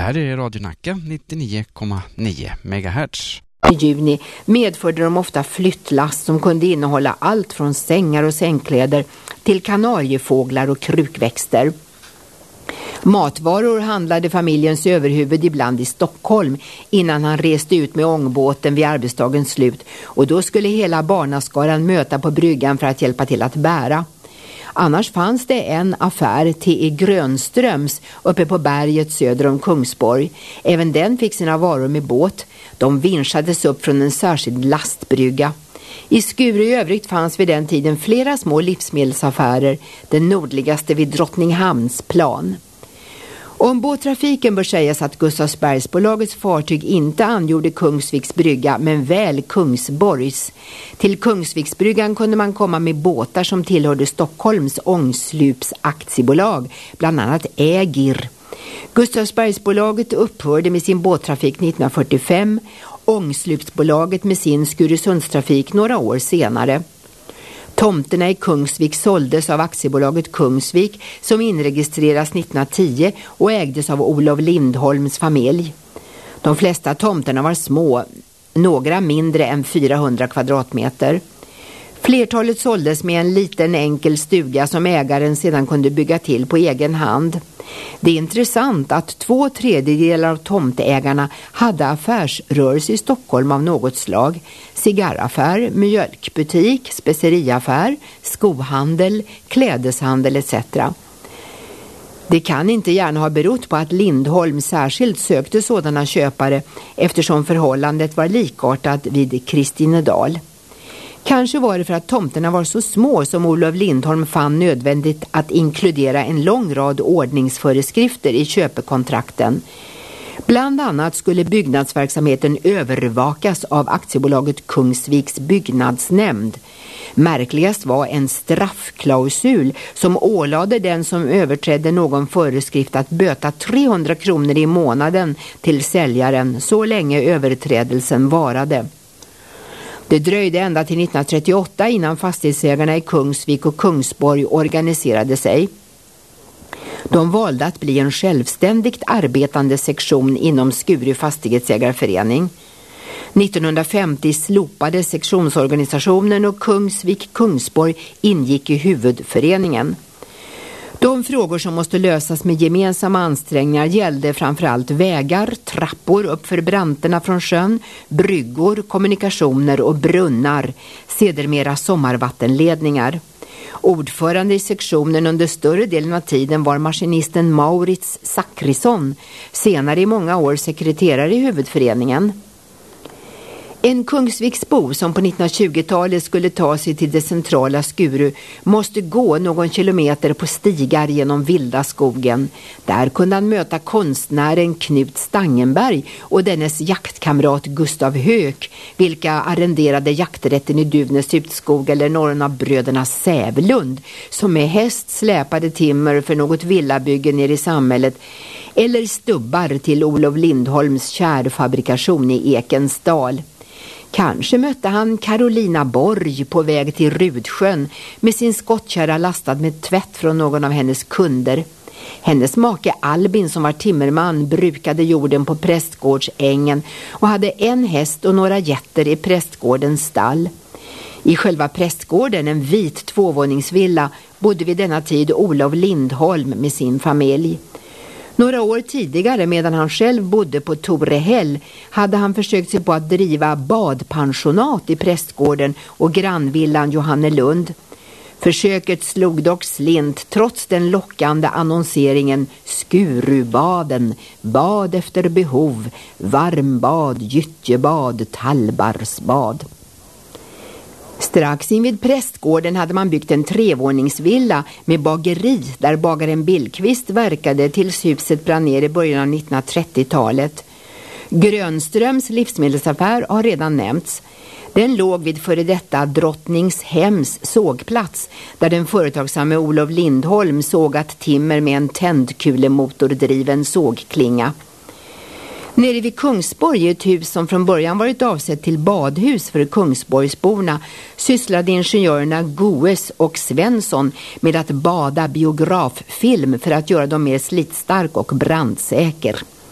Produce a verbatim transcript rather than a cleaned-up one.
här är Radio Nacka nittionio komma nio megahertz. I juni medförde de ofta flyttlast som kunde innehålla allt från sängar och sängkläder till kanariefåglar och krukväxter. Matvaror handlade familjens överhuvud ibland i Stockholm innan han reste ut med ångbåten vid arbetsdagens slut, och då skulle hela barnaskaran möta på bryggan för att hjälpa till att bära. Annars fanns det en affär till i Grönströms uppe på berget söder om Kungsborg. Även den fick sina varor med båt. De vinschades upp från en särskild lastbrygga. I Skure i övrigt fanns vid den tiden flera små livsmedelsaffärer, den nordligaste vid Drottninghamns plan. Om båttrafiken bör sägas att Gustavsbergsbolagets fartyg inte angjorde Kungsviks brygga men väl Kungsborgs. Till Kungsviksbryggan kunde man komma med båtar som tillhörde Stockholms Ångslups aktiebolag, bland annat Ägir. Gustavsbergsbolaget upphörde med sin båttrafik nittonhundrafyrtiofem, Ångslupsbolaget med sin Skuresundstrafik några år senare. Tomterna i Kungsvik såldes av aktiebolaget Kungsvik som inregistreras nittonhundratio och ägdes av Olof Lindholms familj. De flesta tomterna var små, några mindre än fyrahundra kvadratmeter. Flertalet såldes med en liten enkel stuga som ägaren sedan kunde bygga till på egen hand. Det är intressant att två tredjedelar av tomtägarna hade affärsrörelse i Stockholm av något slag. Cigarraffär, mjölkbutik, speceriaffär, skohandel, klädeshandel et cetera. Det kan inte gärna ha berott på att Lindholm särskilt sökte sådana köpare eftersom förhållandet var likartat vid Kristinedal. Kanske var det för att tomterna var så små som Olof Lindholm fann nödvändigt att inkludera en lång rad ordningsföreskrifter i köpekontrakten. Bland annat skulle byggnadsverksamheten övervakas av aktiebolaget Kungsviks byggnadsnämnd. Märkligast var en straffklausul som ålade den som överträdde någon föreskrift att böta trehundra kronor i månaden till säljaren så länge överträdelsen varade. Det dröjde ända till nittonhundratrettioåtta innan fastighetsägarna i Kungsvik och Kungsborg organiserade sig. De valde att bli en självständigt arbetande sektion inom Skuru fastighetsägarförening. nittonhundrafemtio slopade sektionsorganisationen och Kungsvik-Kungsborg ingick i huvudföreningen. De frågor som måste lösas med gemensamma ansträngningar gällde framförallt vägar, trappor uppför branterna från sjön, bryggor, kommunikationer och brunnar, sedermera sommarvattenledningar. Ordförande i sektionen under större delen av tiden var maskinisten Maurits Zachrisson, senare i många år sekreterare i huvudföreningen. En Kungsviksbo som på nittonhundratjugotalet skulle ta sig till det centrala Skuru måste gå någon kilometer på stigar genom vilda skogen. Där kunde han möta konstnären Knut Stangenberg och dennes jaktkamrat Gustav Höök, vilka arrenderade jakträtten i Duvnäs utskog eller någon av bröderna Sävlund, som med häst släpade timmer för något villabygge nere i samhället, eller stubbar till Olof Lindholms kärfabrikation i Ekensdal. Kanske mötte han Carolina Borg på väg till Rudsjön med sin skottkärra lastad med tvätt från någon av hennes kunder. Hennes make Albin, som var timmerman, brukade jorden på Prästgårdsängen och hade en häst och några getter i prästgårdens stall. I själva prästgården, en vit tvåvåningsvilla, bodde vid denna tid Olof Lindholm med sin familj. Några år tidigare, medan han själv bodde på Torehäll, hade han försökt sig på att driva badpensionat i prästgården och grannvillan Johannelund. Försöket slog dock slint trots den lockande annonseringen Skurubaden, bad efter behov, varmbad, gyttjebad, tallbarsbad. Strax invid prästgården hade man byggt en trevåningsvilla med bageri där bagaren Billqvist verkade tills huset brann ner i början av nittonhundratrettiotalet. Grönströms livsmedelsaffär har redan nämnts. Den låg vid före detta Drottningshems sågplats där den företagsamme Olof Lindholm sågat timmer med en tändkulemotordriven sågklinga. Nere vid Kungsborg, ett hus som från början varit avsett till badhus för Kungsborgsborna, sysslade ingenjörerna Goes och Svensson med att bada biograffilm för att göra dem mer slitstark och brandsäker.